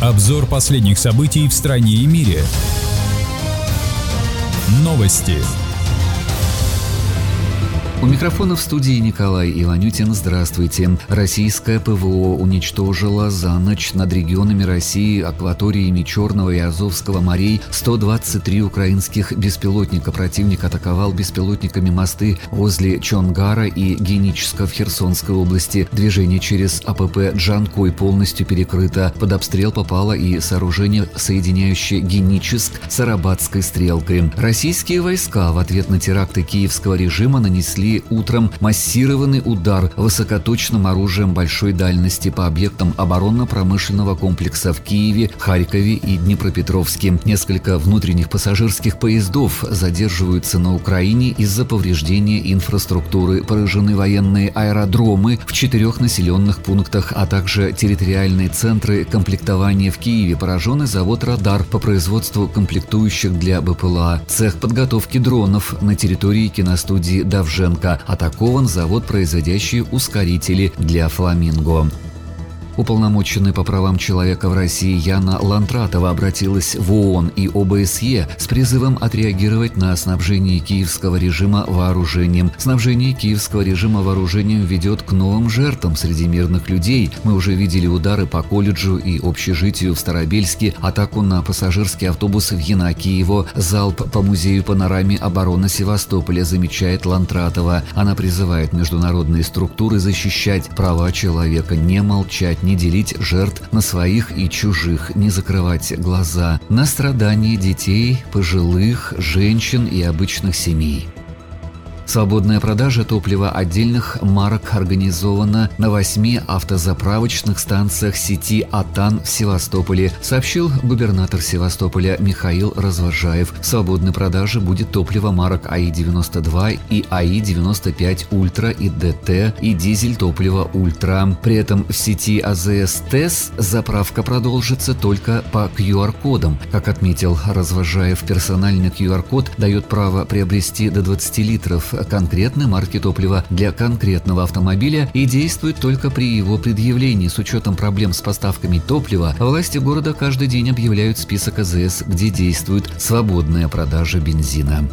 Обзор последних событий в стране и мире. Новости. У микрофона в студии Николай Иванютин. Здравствуйте. Российское ПВО уничтожило за ночь над регионами России, акваториями Черного и Азовского морей 123 украинских беспилотника. Противник атаковал беспилотниками мосты возле Чонгара и Геническа в Херсонской области. Движение через АПП Джанкой полностью перекрыто. Под обстрел попало и сооружение, соединяющее Геническ с Арабатской стрелкой. Российские войска в ответ на теракты киевского режима нанесли утром массированный удар высокоточным оружием большой дальности по объектам оборонно-промышленного комплекса в Киеве, Харькове и Днепропетровске. Несколько внутренних пассажирских поездов задерживаются на Украине из-за повреждения инфраструктуры. Поражены военные аэродромы в 4 населенных пунктах, а также территориальные центры комплектования в Киеве. Поражен завод «Радар» по производству комплектующих для БПЛА. Цех подготовки дронов на территории киностудии «Довженко». Атакован завод, производящий ускорители для «Фламинго». Уполномоченная по правам человека в России Яна Лантратова обратилась в ООН и ОБСЕ с призывом отреагировать на снабжение киевского режима вооружением. Снабжение киевского режима вооружением ведет к новым жертвам среди мирных людей. Мы уже видели удары по колледжу и общежитию в Старобельске, атаку на пассажирский автобус в Янакиево, залп по музею панорамы обороны Севастополя, замечает Лантратова. Она призывает международные структуры защищать права человека, не молчать, не делить жертв на своих и чужих, не закрывать глаза на страдания детей, пожилых, женщин и обычных семей. Свободная продажа топлива отдельных марок организована на 8 автозаправочных станциях сети «Атан» в Севастополе, сообщил губернатор Севастополя Михаил Развожаев. В свободной продаже будет топливо марок АИ-92 и АИ-95 Ультра и ДТ и дизель топлива Ультра. При этом в сети АЗС ТЭС заправка продолжится только по QR-кодам. Как отметил Развожаев, персональный QR-код дает право приобрести до 20 литров конкретной марки топлива для конкретного автомобиля и действует только при его предъявлении. С учетом проблем с поставками топлива, власти города каждый день объявляют список АЗС, где действует свободная продажа бензина.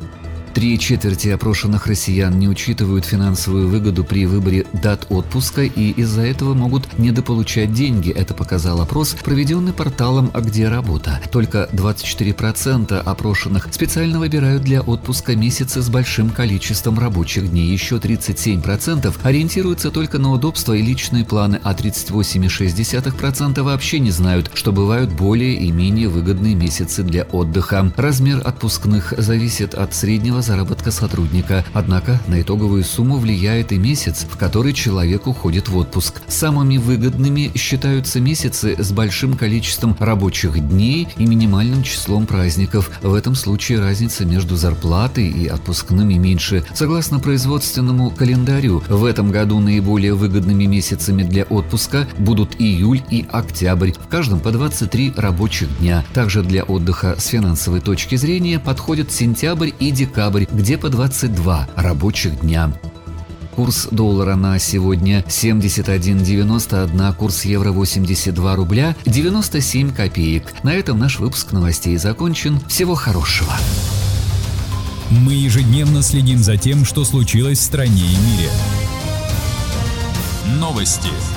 3/4 опрошенных россиян не учитывают финансовую выгоду при выборе дат отпуска и из-за этого могут недополучать деньги. Это показал опрос, проведенный порталом «А где работа?». Только 24% опрошенных специально выбирают для отпуска месяцы с большим количеством рабочих дней. Еще 37% ориентируются только на удобство и личные планы, а 38,6% вообще не знают, что бывают более и менее выгодные месяцы для отдыха. Размер отпускных зависит от среднего заработка сотрудника, однако на итоговую сумму влияет и месяц, в который человек уходит в отпуск. Самыми выгодными считаются месяцы с большим количеством рабочих дней и минимальным числом праздников. В этом случае разница между зарплатой и отпускными меньше. Согласно производственному календарю, в этом году наиболее выгодными месяцами для отпуска будут июль и октябрь, в каждом по 23 рабочих дня. Также для отдыха с финансовой точки зрения подходят сентябрь и декабрь, где по 22 рабочих дня. Курс доллара на сегодня 71,91, курс евро 82 рубля 97 копеек. На этом наш выпуск новостей закончен. Всего хорошего. Мы ежедневно следим за тем, что случилось в стране и мире. Новости.